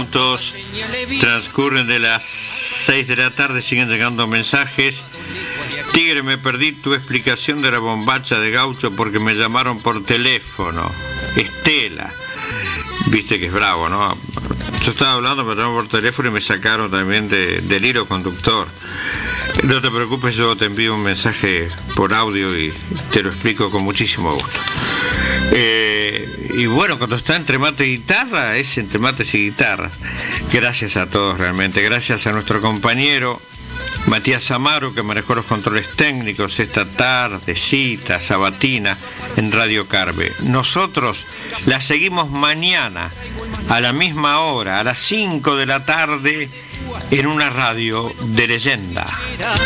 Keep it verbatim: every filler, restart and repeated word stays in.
minutos transcurren de las seis de la tarde, siguen llegando mensajes. Tigre, me perdí tu explicación de la bombacha de Gaucho porque me llamaron por teléfono. Estela. Viste que es bravo, ¿no? Yo estaba hablando, me llamaron por teléfono y me sacaron también de, del hilo conductor. No te preocupes, yo te envío un mensaje por audio y te lo explico con muchísimo gusto. Eh, y bueno, cuando está entre mate y guitarra, es entre mates y guitarra. Gracias a todos realmente, gracias a nuestro compañero Matías Amaro, que manejó los controles técnicos esta tardecita sabatina en Radio Carve. Nosotros la seguimos mañana a la misma hora, a las cinco de la tarde, en una radio de leyenda.